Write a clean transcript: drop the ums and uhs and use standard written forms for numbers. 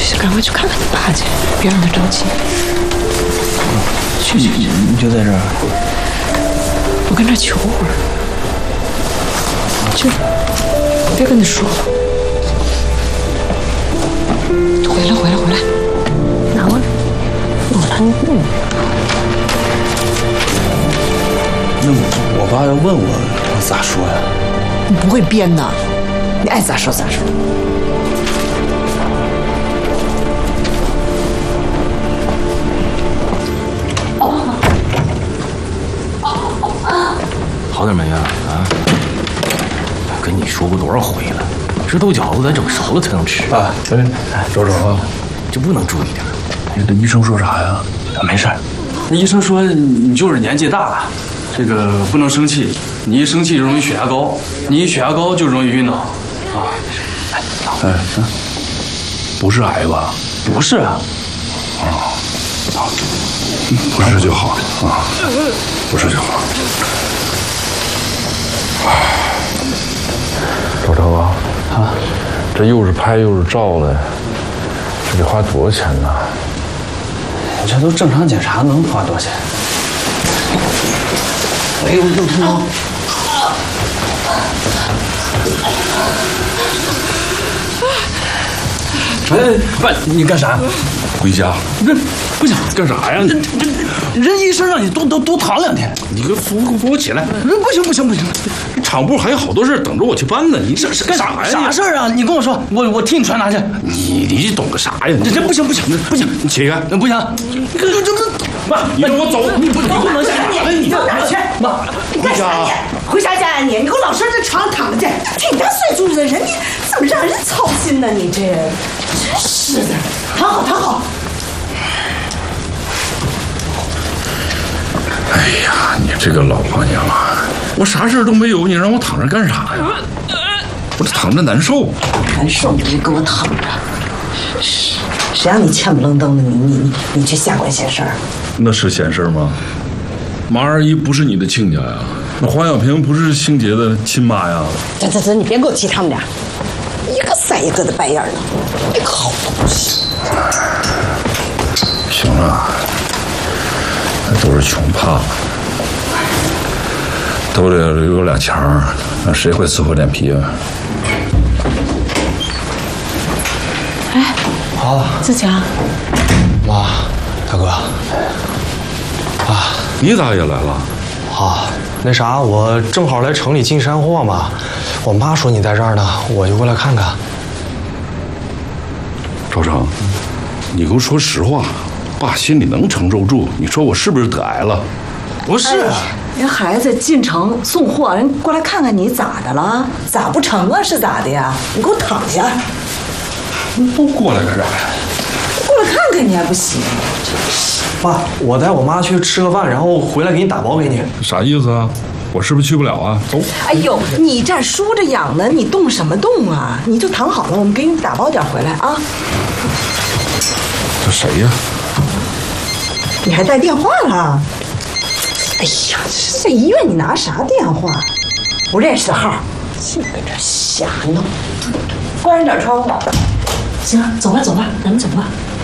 赶快去看看你爸去，别让他着急。去， 你就在这儿。 我跟这儿求会儿。去，别跟他说了。回来，拿过来。我看那我爸要问我咋说呀？ 你不会编呐，你爱咋说咋说。 好点没呀？啊！跟你说过多少回了，这豆饺子得整熟了才能吃啊！周啊， 就不能注意点？ 这医生说啥呀？ 没事，那医生说你就是年纪大了，这个不能生气，你一生气就容易血压高，你一血压高就容易晕倒，啊！ 不是癌吧？ 不是啊。 不是就好啊，不是就好。 赵超啊，这又是拍又是照的，这得花多少钱呢？ 这都正常检查，能花多少钱？哎呦，又疼了！哎，爸，你干啥？ 回家。 不行， 干啥呀？ 人医生让你多躺2天。 你给扶我起来！ 不行， 厂部还有好多事等着我去办呢。你这是干啥呀？ 啥事儿啊？你跟我说，我替你传达去。 你懂个啥呀？ 这不行， 你起开！ 不行，妈， 你让我走！ 你不能下来！ 你到哪去？ 妈， 你干啥呢？回啥家呀你？你给我老实这床上躺着去！挺大岁数的人，你怎么让人操心呢？你这真是的！躺好。 哎呀，你这个老婆娘啊！我啥事都没有，你让我躺着干啥呀？我这躺着难受。 难受你就给我躺着。谁让你欠不愣登的？你去下关闲事儿？ 那是闲事吗？马二姨不是你的亲家呀，那黄小平不是星杰的亲妈呀。 走，你别给我提他们俩，一个赛一个的白眼呢，一个好东西。 行了，那都是穷怕了，兜里有2钱，那谁会撕破脸皮啊？ 哎， 好， 自强， 妈，大哥， 你咋也来了？ 那啥，我正好来城里进山货嘛，我妈说你在这儿呢，我就过来看看。 赵成，你给我说实话，爸心里能承受住？你说我是不是得癌了？ 不是， 人孩子进城送货，人过来看看你咋的了？咋不成啊？是咋的呀？你给我躺下。 都过来干啥呀？ 过来看看你还不行？ 爸，我带我妈去吃个饭，然后回来给你打包给你。 啥意思啊？我是不是去不了啊？走。 哎呦，你这梳着痒呢，你动什么动啊？你就躺好了，我们给你打包点回来啊。 这谁呀？ 你还带电话了？哎呀，这医院你拿啥电话？不认识的号，净跟这瞎弄。关上点窗户。行了，走吧，咱们走吧。